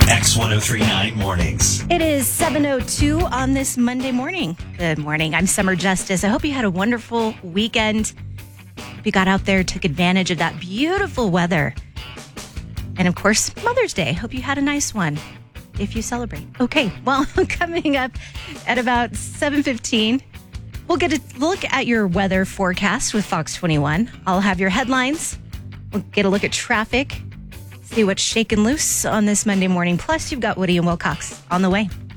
X1039 Mornings. It is 7:02 on this Monday morning. Good morning. I'm Summer Justice. I hope you had a wonderful weekend. Hope you got out there, took advantage of that beautiful weather. And of course, Mother's Day. Hope you had a nice one if you celebrate. Okay, well, coming up at about 7:15, we'll get a look at your weather forecast with Fox 21. I'll have your headlines. We'll get a look at traffic. See what's shaking loose on this Monday morning. Plus, you've got Woody and Wilcox on the way.